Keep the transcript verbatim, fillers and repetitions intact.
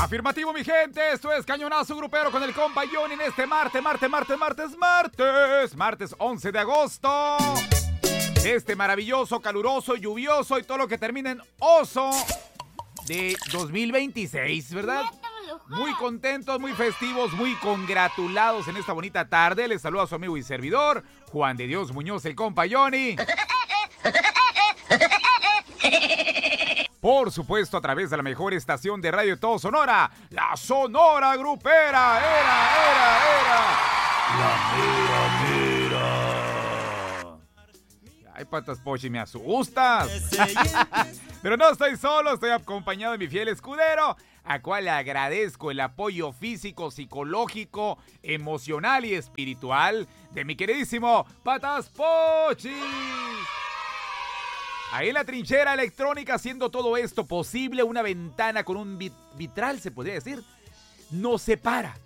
Afirmativo, mi gente, esto es Cañonazo Grupero con el compa Johnny en este martes, martes, martes, martes, martes, martes once de agosto. Este maravilloso, caluroso, lluvioso y todo lo que termina en oso de dos mil veintiséis, ¿verdad? Muy contentos, muy festivos, muy congratulados en esta bonita tarde. Les saluda a su amigo y servidor, Juan de Dios Muñoz, el compa Johnny. Por supuesto, a través de la mejor estación de radio de todo Sonora, la Sonora Grupera. Era, era, era. La mira, mira. Ay, patas Pochi, me asustas. Pero no estoy solo, estoy acompañado de mi fiel escudero, a cual le agradezco el apoyo físico, psicológico, emocional y espiritual de mi queridísimo Patas Pochi. Ahí en la trinchera electrónica, haciendo todo esto posible, una ventana con un vit- vitral, se podría decir, nos separa